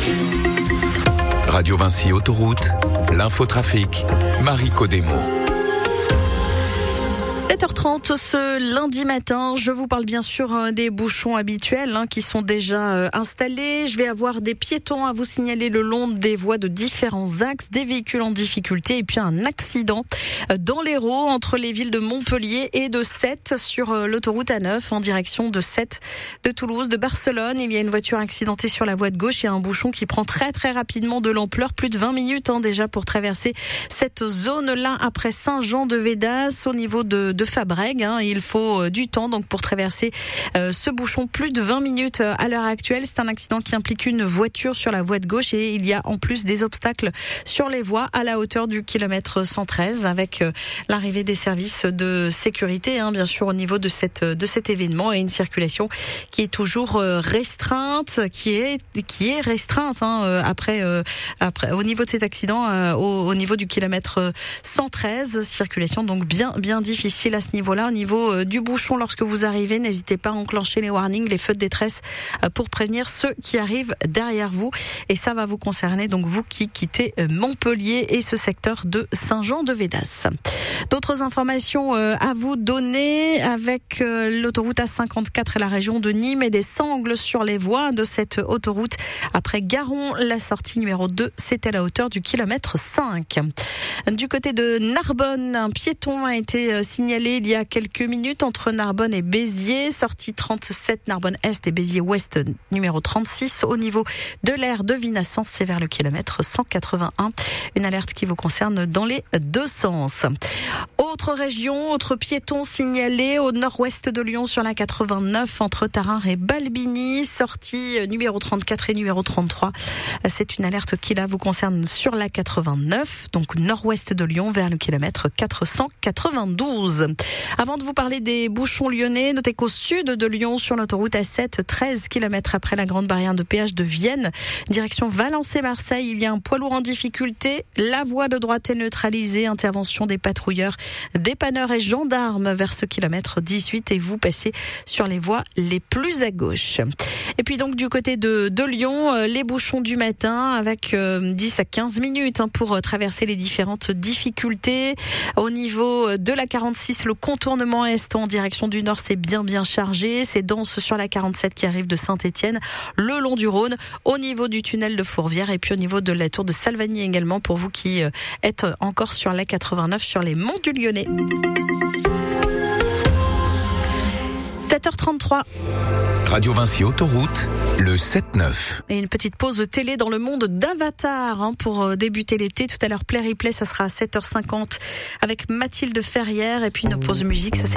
Radio Vinci Autoroute, l'infotrafic, Marie Codemo. 7h30 ce lundi matin, je vous parle bien sûr des bouchons habituels qui sont déjà installés. Je vais avoir des piétons à vous signaler le long des voies de différents axes, des véhicules en difficulté et puis un accident dans l'Hérault entre les villes de Montpellier et de Sète sur l'autoroute A9 en direction de Sète, de Toulouse, de Barcelone. Il y a une voiture accidentée sur la voie de gauche et un bouchon qui prend très rapidement de l'ampleur, plus de 20 minutes déjà pour traverser cette zone-là après Saint-Jean-de-Védas au niveau de Fabrègues. Il faut du temps donc pour traverser ce bouchon, plus de 20 minutes à l'heure actuelle. C'est un accident qui implique une voiture sur la voie de gauche et il y a en plus des obstacles sur les voies à la hauteur du kilomètre 113 avec l'arrivée des services de sécurité bien sûr au niveau de cet événement et une circulation qui est toujours restreinte, qui est restreinte après au niveau de cet accident au niveau du kilomètre 113, circulation donc bien difficile à ce niveau-là. Au niveau du bouchon, lorsque vous arrivez, n'hésitez pas à enclencher les warnings, les feux de détresse pour prévenir ceux qui arrivent derrière vous. Et ça va vous concerner, donc vous qui quittez Montpellier et ce secteur de Saint-Jean-de-Védas. D'autres informations à vous donner avec l'autoroute A54 et la région de Nîmes et des sangles sur les voies de cette autoroute. Après Garon, la sortie numéro 2, c'est à la hauteur du kilomètre 5. Du côté de Narbonne, un piéton a été signalé il y a quelques minutes entre Narbonne et Béziers, sortie 37 Narbonne-Est et Béziers-Ouest numéro 36 au niveau de l'aire de Vinassan, c'est vers le kilomètre 181. Une alerte qui vous concerne dans les deux sens. Autre région, autre piéton signalé au nord-ouest de Lyon sur la 89 entre Tarare et Balbigny, sortie numéro 34 et numéro 33. C'est une alerte qui là vous concerne sur la 89, donc nord-ouest de Lyon vers le kilomètre 492. Avant de vous parler des bouchons lyonnais, notez qu'au sud de Lyon sur l'autoroute A7, 13 km après la grande barrière de péage de Vienne, direction Valence et Marseille, il y a un poids lourd en difficulté. La voie de droite est neutralisée, intervention des patrouilleurs, dépanneurs et gendarmes vers ce kilomètre 18 et vous passez sur les voies les plus à gauche. Et puis donc du côté de Lyon, les bouchons du matin avec 10 à 15 minutes pour traverser les différentes difficultés. Au niveau de la 46, le contournement est en direction du nord, c'est bien chargé. C'est dense sur la 47 qui arrive de Saint-Étienne, le long du Rhône, au niveau du tunnel de Fourvière et puis au niveau de la tour de Salvagny également pour vous qui êtes encore sur la 89 sur les monts du Lyonnais. 7h33. Radio Vinci Autoroute, le 7-9. Et une petite pause télé dans le monde d'Avatar pour débuter l'été. Tout à l'heure, Play Replay, ça sera à 7h50 avec Mathilde Ferrière. Et puis une pause musique, ça c'est